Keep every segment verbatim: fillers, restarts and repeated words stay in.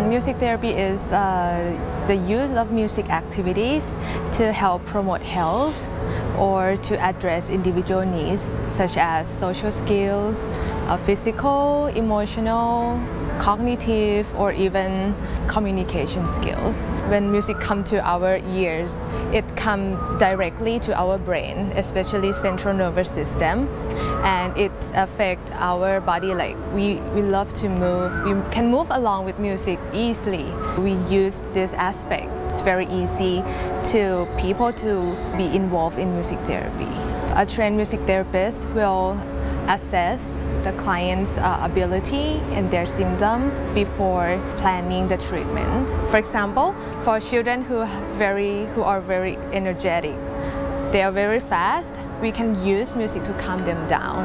Music therapy is uh, the use of music activities to help promote health or to address individual needs such as social skills, uh, physical, emotional, cognitive, or even communication skills. When music comes to our ears, it comes directly to our brain, especially central nervous system, and it affects our body. Like we, we love to move, we can move along with music easily. We use this aspect. It's very easy to people to be involved in music therapy. A trained music therapist will assess the client's uh, ability and their symptoms before planning the treatment. For example, for children who, very, who are very energetic, they are very fast, we can use music to calm them down.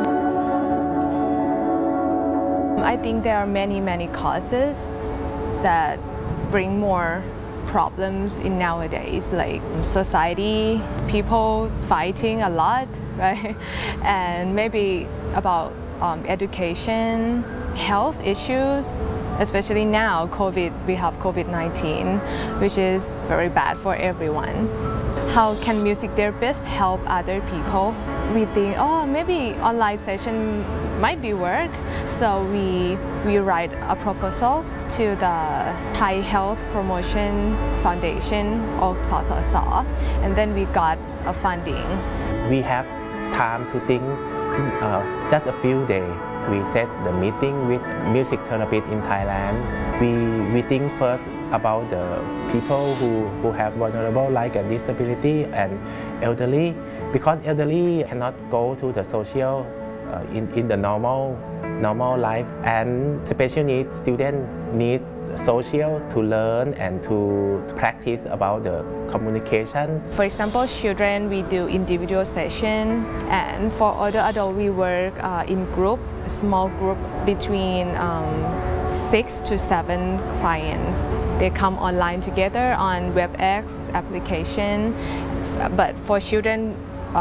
I think there are many, many causes that bring more problems in nowadays, like society, people fighting a lot, right? And maybe about um, education, health issues, especially now, COVID, we have COVID nineteen, which is very bad for everyone. How can music therapists help other people? We think, oh, maybe online session might be work. So we, we write a proposal to the Thai Health Promotion Foundation or S S S, and then we got a funding. We have time to think uh, just a few days. We set the meeting with music therapists in Thailand. We, we think first about the people who, who have vulnerable like a disability and elderly, because elderly cannot go to the social uh, in, in the normal, normal life, and special needs students need social to learn and to practice about the communication. For example, children, we do individual session, and for other adults, we work uh, in group, a small group between um, six to seven clients. They come online together on WebEx application, but for children uh,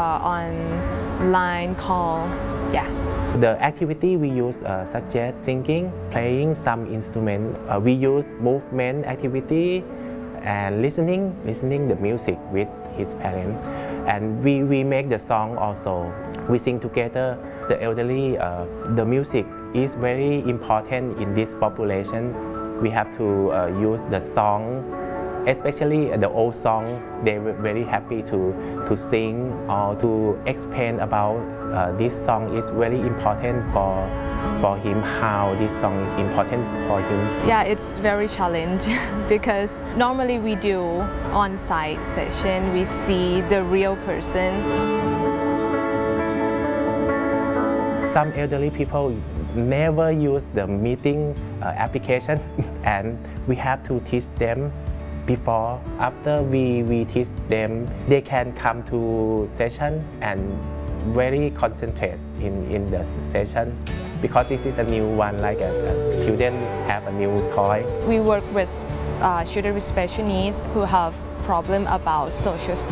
on line call, yeah. The activity we use uh, such as singing, playing some instrument. Uh, we use movement activity and listening, listening the music with his parents. And we, we make the song also. We sing together. The elderly, uh, the music is very important in this population. We have to uh, use the song, especially the old song. They were very happy to, to sing or to explain about uh, this song is very important for, for him, how this song is important for him. Yeah, it's very challenging because normally we do on-site session, we see the real person. Some elderly people never use the meeting uh, application and we have to teach them before. After we, we teach them, they can come to session and very concentrate in, in the session, because this is a new one, like a, a children have a new toy. We work with uh, children with special needs who have problem about social skills.